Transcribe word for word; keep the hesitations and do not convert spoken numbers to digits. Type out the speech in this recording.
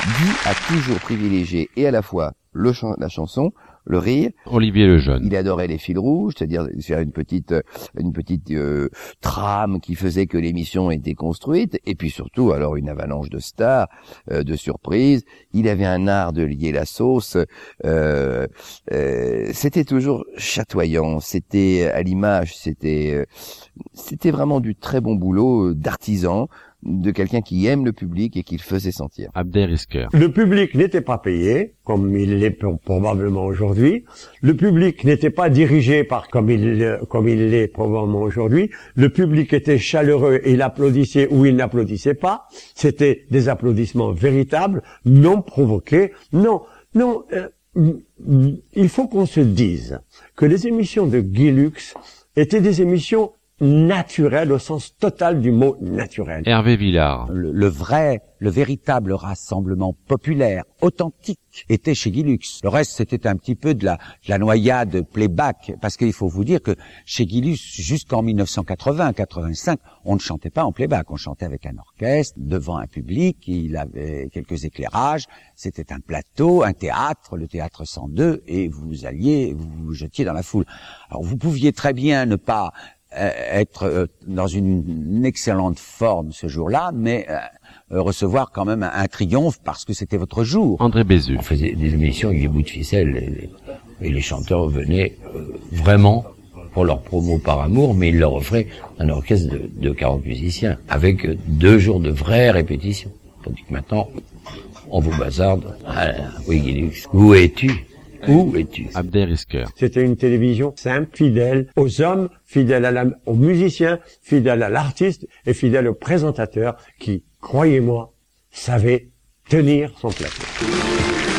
Guy a toujours privilégié et à la fois le chan- la chanson, le rire. Olivier Lejeune. Il adorait les fils rouges, c'est-à-dire faire une petite, une petite euh, trame qui faisait que l'émission était construite. Et puis surtout, alors une avalanche de stars, euh, de surprises. Il avait un art de lier la sauce. Euh, euh, c'était toujours chatoyant. C'était à l'image. C'était, euh, c'était vraiment du très bon boulot d'artisan, de quelqu'un qui aime le public et qui le faisait sentir. Abder Isker. Le public n'était pas payé, comme il l'est probablement aujourd'hui. Le public n'était pas dirigé par comme il comme il l'est probablement aujourd'hui. Le public était chaleureux et il applaudissait ou il n'applaudissait pas. C'était des applaudissements véritables, non provoqués. Non, non. Euh, il faut qu'on se dise que les émissions de Guy Lux étaient des émissions naturel au sens total du mot naturel. Hervé Villard. Le, le vrai, le véritable rassemblement populaire, authentique, était chez Guy Lux. Le reste, c'était un petit peu de la, de la noyade playback, parce qu'il faut vous dire que chez Guy Lux, jusqu'en mille neuf cent quatre-vingts, quatre-vingt-cinq, on ne chantait pas en playback, on chantait avec un orchestre, devant un public, il avait quelques éclairages, c'était un plateau, un théâtre, le théâtre cent deux, et vous alliez, vous vous jetiez dans la foule. Alors vous pouviez très bien ne pas être dans une, une excellente forme ce jour-là, mais euh, recevoir quand même un, un triomphe parce que c'était votre jour. André Bézu. On faisait des émissions avec des bouts de ficelle et les, et les chanteurs venaient euh, vraiment pour leur promo par amour, mais ils leur offraient un orchestre de, de quarante musiciens avec deux jours de vraies répétitions. Tandis que maintenant, on vous bazarde. Ah, oui, Guy Lux, où es-tu ? Où es-tu? Abder Isker. C'était une télévision simple, fidèle aux hommes, fidèle à la, aux musiciens, fidèle à l'artiste et fidèle au présentateur qui, croyez-moi, savait tenir son plateau.